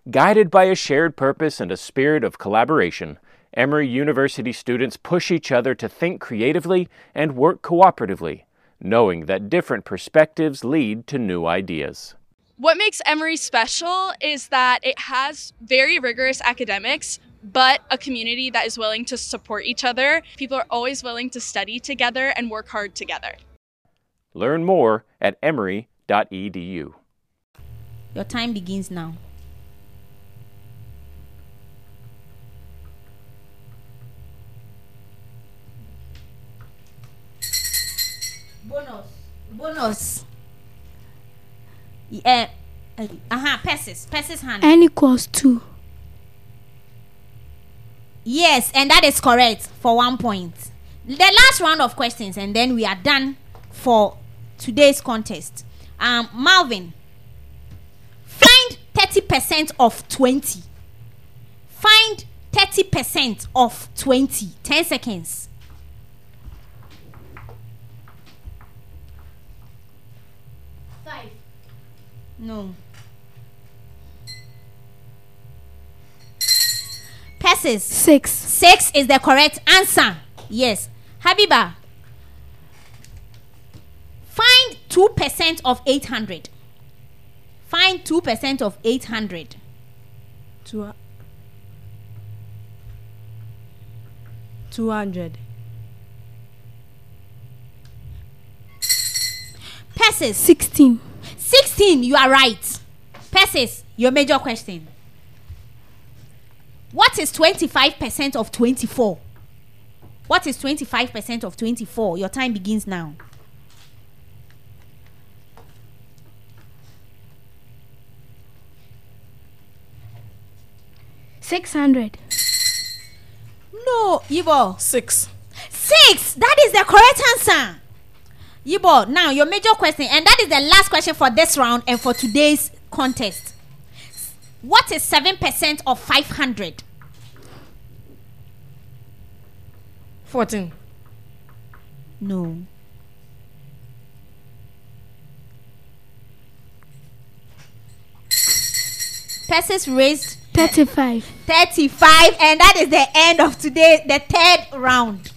Guided by a shared purpose and a spirit of collaboration, Emory University students push each other to think creatively and work cooperatively, knowing that different perspectives lead to new ideas. What makes Emory special is that it has very rigorous academics, but a community that is willing to support each other. People are always willing to study together and work hard together. Learn more at emory.edu. Your time begins now. Bonus. Persis hand. N equals 2. Yes, and that is correct for 1 point. The last round of questions, and then we are done for today's contest. Malvin, find 30% of 20. Find 30% of 20. 10 seconds. No. Persis. 6. 6 is the correct answer. Yes. Habiba, find 2% of 800. Find 2% of 800. 200. Persis. 16. 16, you are right. Persis, your major question. What is 25% of 24? What is 25% of 24? Your time begins now. $600. No, Yibo. 6. 6. That is the correct answer. Yibo, now your major question, and that is the last question for this round and for today's contest. What is 7% of 500? 14. No. Persis raised 35. 35, and that is the end of today, the third round.